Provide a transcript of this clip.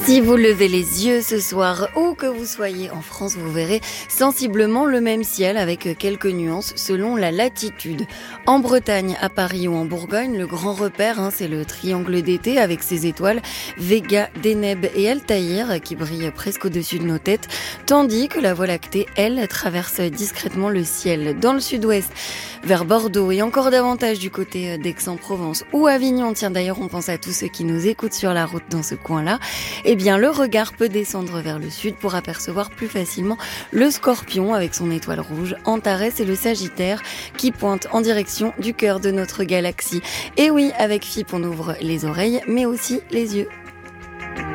Si vous levez les yeux ce soir, où que vous soyez en France, vous verrez sensiblement le même ciel avec quelques nuances selon la latitude. En Bretagne, à Paris ou en Bourgogne, le grand repère, c'est le triangle d'été avec ses étoiles Vega, Deneb et Altaïr qui brillent presque au-dessus de nos têtes, tandis que la Voie lactée, elle, traverse discrètement le ciel. Dans le sud-ouest, vers Bordeaux et encore davantage du côté d'Aix-en-Provence ou Avignon, tiens d'ailleurs on pense à tous ceux qui nous écoutent sur la route dans ce coin-là, eh bien le regard peut descendre vers le sud pour apercevoir plus facilement le Scorpion avec son étoile rouge, Antares et le Sagittaire qui pointent en direction du cœur de notre galaxie. Et oui, avec FIP on ouvre les oreilles mais aussi les yeux.